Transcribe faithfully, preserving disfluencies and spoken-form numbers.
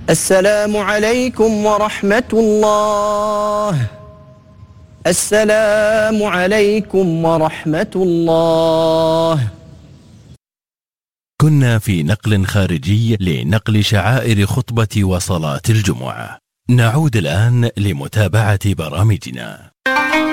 السلام عليكم ورحمة الله. السلام عليكم ورحمة الله. كنا في نقل خارجي لنقل شعائر خطبة وصلاة الجمعة. نعود الآن لمتابعة برامجنا.